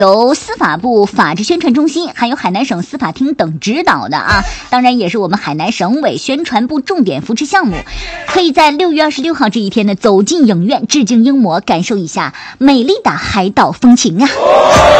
由司法部法制宣传中心还有海南省司法厅等指导的啊，当然也是我们海南省委宣传部重点扶持项目。可以在6月26号这一天呢，走进影院致敬英模，感受一下美丽的海岛风情啊。